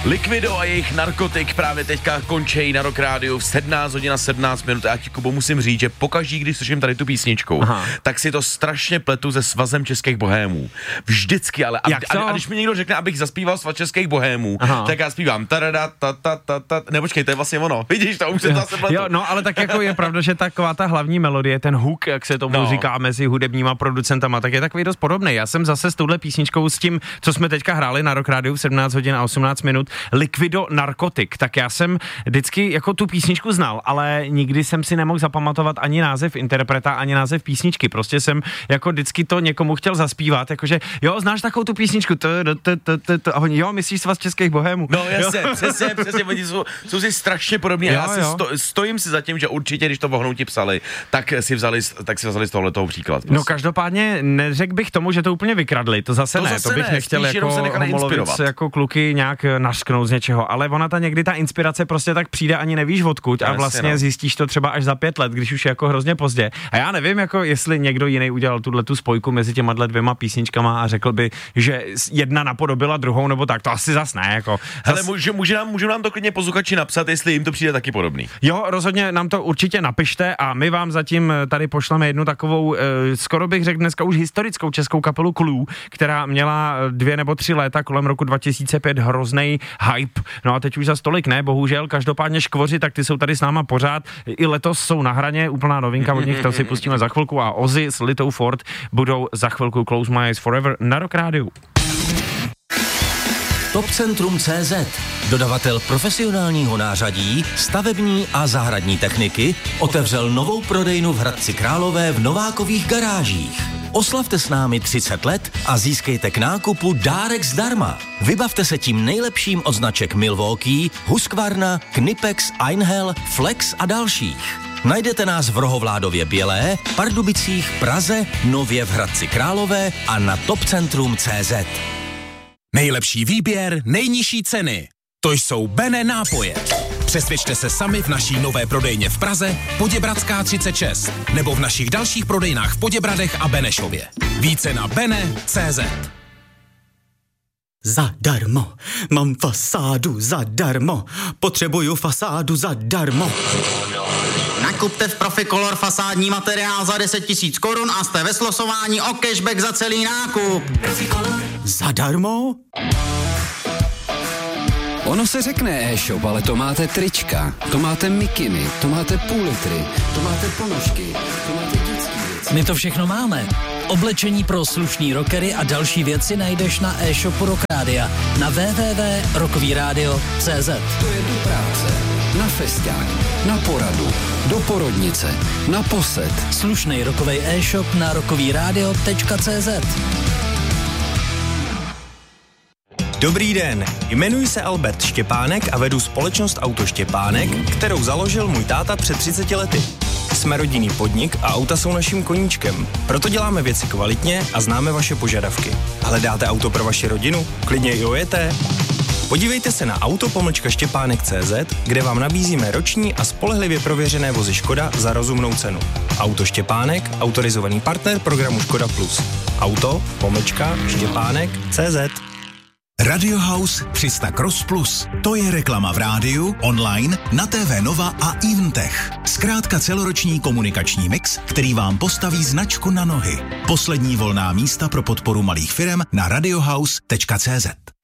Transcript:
Liquido a jejich narkotik právě teďka končí na Rock Rádiu v 17 hodin a 17 minut. Já ti, Kubo, musím říct, že pokaždý, když slyším tady tu písničku, tak si to strašně pletu se Svazem českých bohémů. Vždycky, ale a když mi někdo řekne, abych zaspíval Svaz českých bohémů, tak já zpívám tarada, ne, počkej, to je vlastně ono. Vidíš, to už se zase pletu. Jo, no, ale tak jako je pravda, že taková ta hlavní melodie, ten hook, jak se tomu říká mezi hudebníma producentama, tak je takový dost podobný. Já jsem zase s touhle písničkou, s tím, co jsme teďka hráli na Rock Rádiu v 17 hodin a 18 minut, Liquido narkotik, tak já jsem vždycky jako tu písničku znal, ale nikdy jsem si nemohl zapamatovat ani název interpreta, ani název písničky. Prostě jsem jako vždycky to někomu chtěl zaspívat, jakože jo, znáš takovou tu písničku, a oni, jo, myslíš Svaz českých bohémů. No jasně, přesně, oni jsou si strašně podobní. Já stojím si za tím, že určitě, když to vohnouti psali, tak si vzali z tohohletoho příklad. No každopádně neřekl bych tomu, že to úplně vykradli, to zase ne, to bych nechtěl jako Homolovic, jako kluky nějak nasknout z něčeho, ale ona někdy ta inspirace prostě tak přijde, ani nevíš odkud a vlastně zjistíš to třeba až za 5 let, když už je jako hrozně pozdě. A já nevím, jako jestli někdo jiný udělal tu spojku mezi těma dvěma písničkama a řekl by, že jedna napodobila druhou, nebo tak, to asi zas ne, jako. Ale můžu nám to klidně posluchači napsat, jestli jim to přijde taky podobný. Jo, rozhodně nám to určitě napište a my vám zatím tady pošleme jednu takovou, skoro bych řekl dneska už historickou českou kapelu Clue, která měla 2 nebo 3 léta kolem roku 2005 hroznej hype. No a teď už za stolik ne, bohužel, každopádně Škvoři, tak ty jsou tady s náma pořád. I letos jsou na hraně, úplná novinka od nich, to si pustíme za chvilku a Ozzy s Litou Ford budou za chvilku Close My Eyes Forever na Rock Rádiu. Topcentrum.cz, dodavatel profesionálního nářadí, stavební a zahradní techniky, otevřel novou prodejnu v Hradci Králové v Novákových garážích. Oslavte s námi 30 let a získejte k nákupu dárek zdarma. Vybavte se tím nejlepším od značek Milwaukee, Husqvarna, Knipex, Einhell, Flex a dalších. Najdete nás v Rohovládově Bělé, Pardubicích, Praze, nově v Hradci Králové a na Topcentrum.cz. Nejlepší výběr, nejnižší ceny. To jsou Bene nápoje. Přesvědčte se sami v naší nové prodejně v Praze, Poděbradská 36, nebo v našich dalších prodejnách v Poděbradech a Benešově. Více na bene.cz. Zadarmo, mám fasádu zadarmo, potřebuju fasádu zadarmo. Nakupte v Proficolor fasádní materiál za 10 000 korun a jste ve slosování o cashback za celý nákup. Zadarmo? Ono se řekne e-shop, ale to máte trička, to máte mikiny, to máte půl litry, to máte ponožky, to máte dětský věci. My to všechno máme. Oblečení pro slušný rockery a další věci najdeš na e-shopu Rock Rádia na www.rockovyradio.cz. To je do práce, na festiák, na poradu, do porodnice, na posed. Slušnej rockovej e-shop na rockovyradio.cz. Dobrý den, jmenuji se Albert Štěpánek a vedu společnost Auto Štěpánek, kterou založil můj táta před 30 lety. Jsme rodinný podnik a auta jsou naším koníčkem. Proto děláme věci kvalitně a známe vaše požadavky. Hledáte auto pro vaši rodinu? Klidně i ojeté? Podívejte se na auto-štěpánek.cz, kde vám nabízíme roční a spolehlivě prověřené vozy Škoda za rozumnou cenu. Auto Štěpánek, autorizovaný partner programu Škoda Plus. Auto-štěpánek.cz. Radio House 300 Cross Plus. To je reklama v rádiu, online, na TV Nova a Eventech. Zkrátka celoroční komunikační mix, který vám postaví značku na nohy. Poslední volná místa pro podporu malých firem na radiohouse.cz.